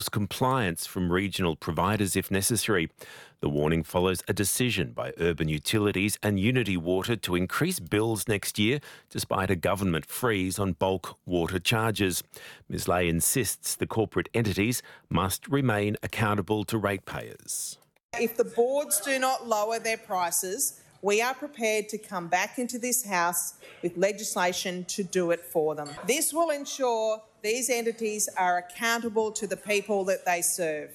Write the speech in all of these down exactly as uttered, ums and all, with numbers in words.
compliance from regional providers if necessary. The warning follows a decision by Urban Utilities and Unity Water to increase bills next year despite a government freeze on bulk water charges. Ms Lay insists the corporate entities must remain accountable to ratepayers. If the boards do not lower their prices, we are prepared to come back into this House with legislation to do it for them. This will ensure these entities are accountable to the people that they serve.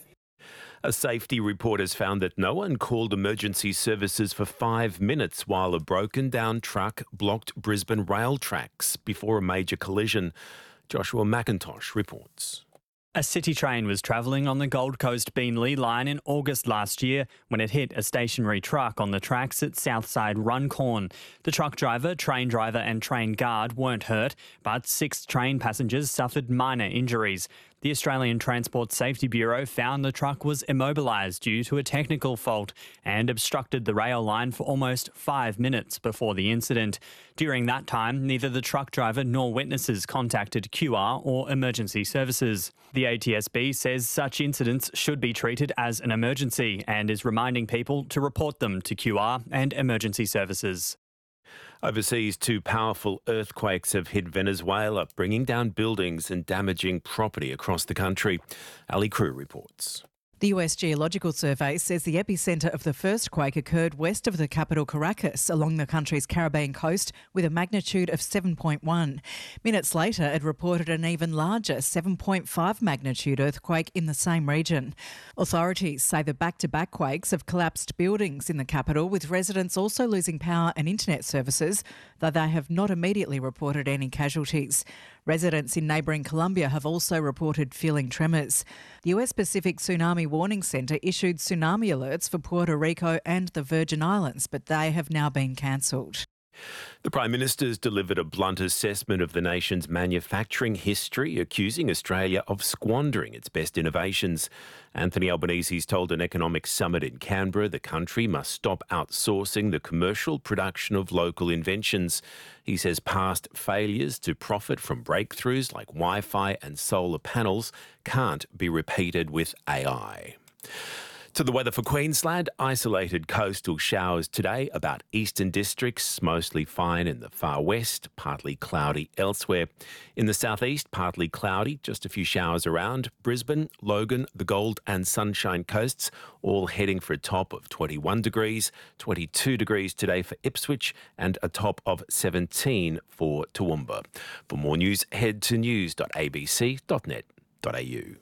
A safety report has found that no one called emergency services for five minutes while a broken-down truck blocked Brisbane rail tracks before a major collision. Joshua McIntosh reports. A city train was travelling on the Gold Coast Beenleigh line in August last year when it hit a stationary truck on the tracks at Southside Runcorn. The truck driver, train driver and train guard weren't hurt, but six train passengers suffered minor injuries. The Australian Transport Safety Bureau found the truck was immobilised due to a technical fault and obstructed the rail line for almost five minutes before the incident. During that time, neither the truck driver nor witnesses contacted Q R or emergency services. The A T S B says such incidents should be treated as an emergency and is reminding people to report them to Q R and emergency services. Overseas, two powerful earthquakes have hit Venezuela, bringing down buildings and damaging property across the country. Ali Crew reports. The U S Geological Survey says the epicentre of the first quake occurred west of the capital Caracas along the country's Caribbean coast with a magnitude of seven point one. Minutes later, it reported an even larger seven point five magnitude earthquake in the same region. Authorities say the back-to-back quakes have collapsed buildings in the capital, with residents also losing power and internet services, though they have not immediately reported any casualties. Residents in neighbouring Colombia have also reported feeling tremors. The U S Pacific Tsunami Warning Centre issued tsunami alerts for Puerto Rico and the Virgin Islands, but they have now been cancelled. The Prime Minister's delivered a blunt assessment of the nation's manufacturing history, accusing Australia of squandering its best innovations. Anthony Albanese's told an economic summit in Canberra the country must stop outsourcing the commercial production of local inventions. He says past failures to profit from breakthroughs like Wi-Fi and solar panels can't be repeated with A I. To the weather for Queensland, isolated coastal showers today about eastern districts, mostly fine in the far west, partly cloudy elsewhere. In the southeast, partly cloudy, just a few showers around. Brisbane, Logan, the Gold and Sunshine Coasts, all heading for a top of twenty-one degrees, twenty-two degrees today for Ipswich and a top of seventeen for Toowoomba. For more news, head to news dot a b c dot net dot a u.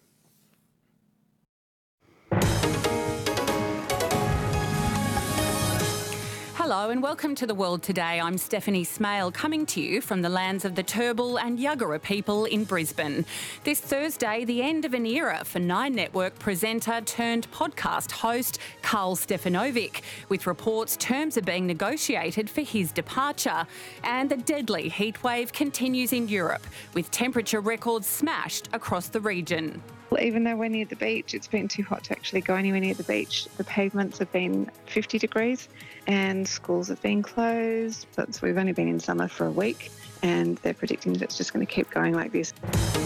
Hello and welcome to The World Today. I'm Stephanie Smale, coming to you from the lands of the Turrbal and Yuggera people in Brisbane. This Thursday, the end of an era for Nine Network presenter turned podcast host Karl Stefanovic, with reports terms are being negotiated for his departure. And the deadly heatwave continues in Europe, with temperature records smashed across the region. Even though we're near the beach, it's been too hot to actually go anywhere near the beach. The pavements have been fifty degrees and schools have been closed. But so we've only been in summer for a week and they're predicting that it's just going to keep going like this.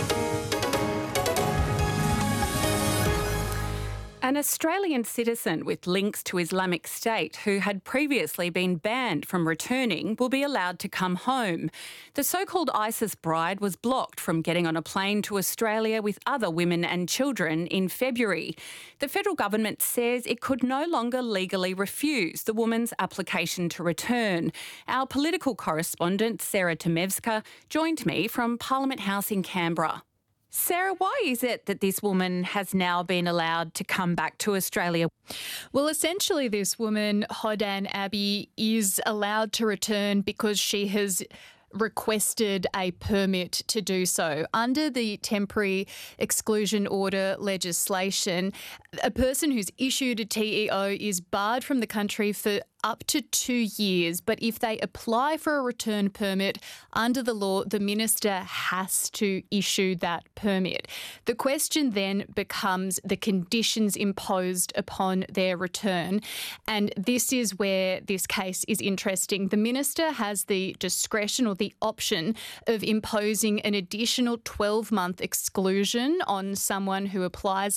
An Australian citizen with links to Islamic State who had previously been banned from returning will be allowed to come home. The so-called ISIS bride was blocked from getting on a plane to Australia with other women and children in February. The federal government says it could no longer legally refuse the woman's application to return. Our political correspondent, Sarah Tomevska, joined me from Parliament House in Canberra. Sarah, why is it that this woman has now been allowed to come back to Australia? Well, essentially this woman, Hodan Abbey, is allowed to return because she has requested a permit to do so. Under the temporary exclusion order legislation, a person who's issued a T E O is barred from the country for up to two years. But if they apply for a return permit under the law, the minister has to issue that permit. The question then becomes the conditions imposed upon their return. And this is where this case is interesting. The minister has the discretion or the option of imposing an additional twelve-month exclusion on someone who applies